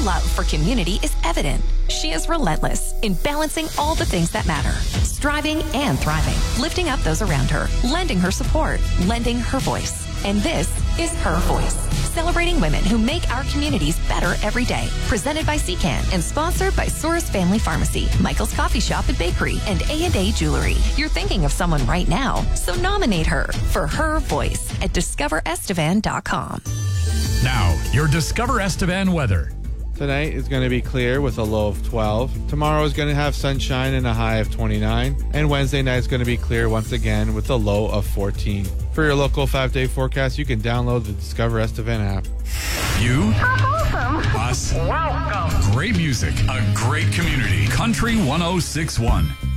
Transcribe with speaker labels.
Speaker 1: love for community is evident. She is relentless in balancing all the things that matter, striving and thriving, lifting up those around her, lending her support, lending her voice. And this is Her Voice, celebrating women who make our communities better every day. Presented by CCAN and sponsored by Soros Family Pharmacy, Michael's Coffee Shop and Bakery, and A&A Jewelry. You're thinking of someone right now, so nominate her for Her Voice at discoverestevan.com.
Speaker 2: Now, your Discover Estevan weather.
Speaker 3: Tonight is going to be clear with a low of 12. Tomorrow is going to have sunshine and a high of 29. And Wednesday night is going to be clear once again with a low of 14. For your local 5-day forecast, you can download the Discover Estevan app.
Speaker 2: You,
Speaker 4: Awesome.
Speaker 2: us,
Speaker 4: Welcome.
Speaker 2: great music, a great community. Country 106.1.